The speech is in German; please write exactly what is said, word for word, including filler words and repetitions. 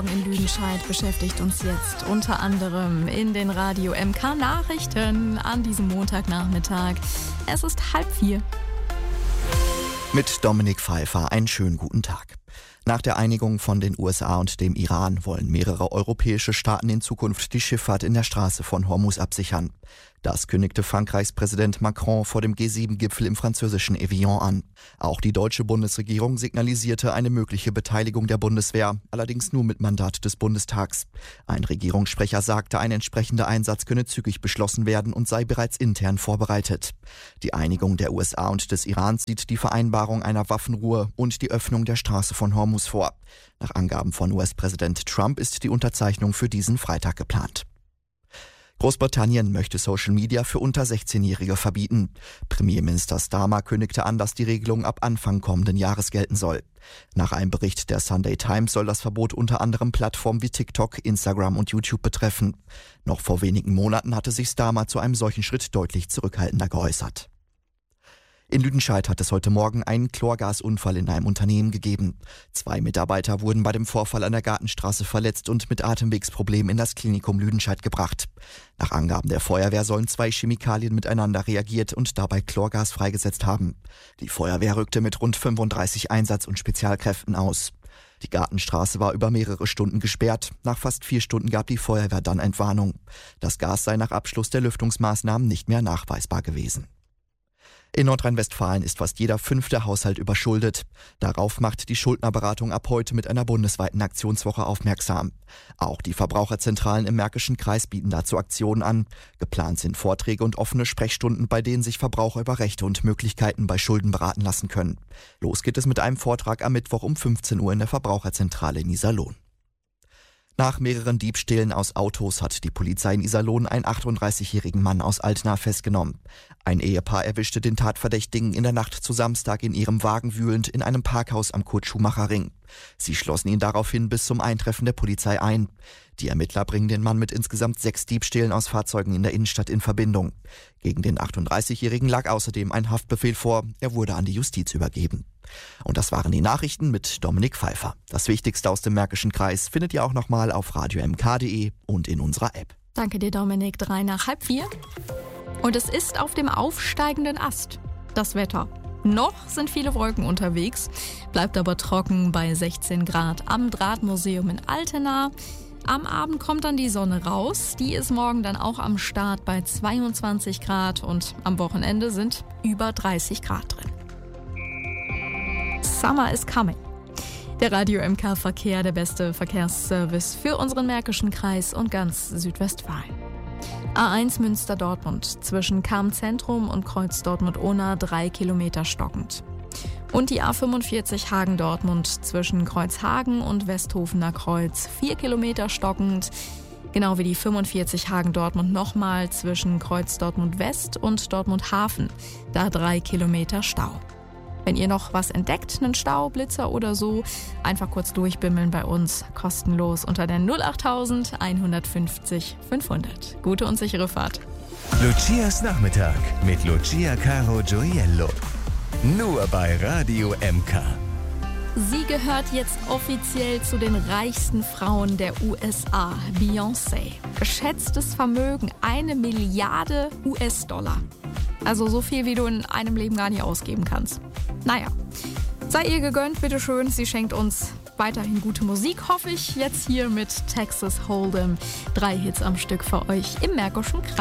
In Lüdenscheid beschäftigt uns jetzt unter anderem in den Radio M K Nachrichten an diesem Montagnachmittag. Es ist halb vier. Mit Dominik Pfeiffer einen schönen guten Tag. Nach der Einigung von den U S A und dem Iran wollen mehrere europäische Staaten in Zukunft die Schifffahrt in der Straße von Hormuz absichern. Das kündigte Frankreichs Präsident Macron vor dem G sieben Gipfel im französischen Evian an. Auch die deutsche Bundesregierung signalisierte eine mögliche Beteiligung der Bundeswehr, allerdings nur mit Mandat des Bundestags. Ein Regierungssprecher sagte, ein entsprechender Einsatz könne zügig beschlossen werden und sei bereits intern vorbereitet. Die Einigung der U S A und des Irans sieht die Vereinbarung einer Waffenruhe und die Öffnung der Straße von Hormuz vor. Nach Angaben von U S-Präsident Trump ist die Unterzeichnung für diesen Freitag geplant. Großbritannien möchte Social Media für unter sechzehnjährige verbieten. Premierminister Starmer kündigte an, dass die Regelung ab Anfang kommenden Jahres gelten soll. Nach einem Bericht der Sunday Times soll das Verbot unter anderem Plattformen wie TikTok, Instagram und YouTube betreffen. Noch vor wenigen Monaten hatte sich Starmer zu einem solchen Schritt deutlich zurückhaltender geäußert. In Lüdenscheid hat es heute Morgen einen Chlorgasunfall in einem Unternehmen gegeben. Zwei Mitarbeiter wurden bei dem Vorfall an der Gartenstraße verletzt und mit Atemwegsproblemen in das Klinikum Lüdenscheid gebracht. Nach Angaben der Feuerwehr sollen zwei Chemikalien miteinander reagiert und dabei Chlorgas freigesetzt haben. Die Feuerwehr rückte mit rund fünfunddreißig Einsatz- und Spezialkräften aus. Die Gartenstraße war über mehrere Stunden gesperrt. Nach fast vier Stunden gab die Feuerwehr dann Entwarnung. Das Gas sei nach Abschluss der Lüftungsmaßnahmen nicht mehr nachweisbar gewesen. In Nordrhein-Westfalen ist fast jeder fünfte Haushalt überschuldet. Darauf macht die Schuldnerberatung ab heute mit einer bundesweiten Aktionswoche aufmerksam. Auch die Verbraucherzentralen im Märkischen Kreis bieten dazu Aktionen an. Geplant sind Vorträge und offene Sprechstunden, bei denen sich Verbraucher über Rechte und Möglichkeiten bei Schulden beraten lassen können. Los geht es mit einem Vortrag am Mittwoch um fünfzehn Uhr in der Verbraucherzentrale in Iserlohn. Nach mehreren Diebstählen aus Autos hat die Polizei in Iserlohn einen achtunddreißigjährigen Mann aus Altena festgenommen. Ein Ehepaar erwischte den Tatverdächtigen in der Nacht zu Samstag in ihrem Wagen wühlend in einem Parkhaus am Kurt-Schumacher-Ring. Sie schlossen ihn daraufhin bis zum Eintreffen der Polizei ein. Die Ermittler bringen den Mann mit insgesamt sechs Diebstählen aus Fahrzeugen in der Innenstadt in Verbindung. Gegen den achtunddreißigjährigen lag außerdem ein Haftbefehl vor. Er wurde an die Justiz übergeben. Und das waren die Nachrichten mit Dominik Pfeiffer. Das Wichtigste aus dem Märkischen Kreis findet ihr auch nochmal auf radio m k punkt d e und in unserer App. Danke dir, Dominik. Drei nach halb vier. Und es ist auf dem aufsteigenden Ast, das Wetter. Noch sind viele Wolken unterwegs, bleibt aber trocken bei sechzehn Grad am Drahtmuseum in Altena. Am Abend kommt dann die Sonne raus. Die ist morgen dann auch am Start bei zweiundzwanzig Grad und am Wochenende sind über dreißig Grad drin. Summer is coming. Der Radio M K Verkehr, der beste Verkehrsservice für unseren Märkischen Kreis und ganz Südwestfalen. A eins Münster-Dortmund zwischen Cham-Zentrum und Kreuz Dortmund-Ohna drei Kilometer stockend. Und die A fünfundvierzig Hagen-Dortmund zwischen Kreuzhagen und Westhofener Kreuz vier Kilometer stockend. Genau wie die fünfundvierzig Hagen-Dortmund nochmal zwischen Kreuz Dortmund-West und Dortmund-Hafen. Da drei Kilometer Stau. Wenn ihr noch was entdeckt, einen Stau, Blitzer oder so, einfach kurz durchbimmeln bei uns, kostenlos unter der null acht null eins fünf null fünf hundert. Gute und sichere Fahrt. Lucias Nachmittag mit Lucia Caro Gioiello. Nur bei Radio M K. Sie gehört jetzt offiziell zu den reichsten Frauen der U S A, Beyoncé. Geschätztes Vermögen eine Milliarde U S-Dollar. Also so viel, wie du in einem Leben gar nicht ausgeben kannst. Naja, sei ihr gegönnt, bitteschön. Sie schenkt uns weiterhin gute Musik, hoffe ich. Jetzt hier mit Texas Hold'em. Drei Hits am Stück für euch im Märkischen Kreis.